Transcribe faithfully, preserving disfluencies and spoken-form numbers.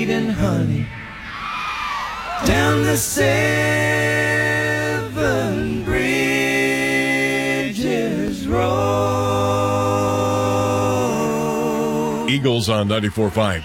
and honey down the seven bridges road. Eagles on ninety-four point five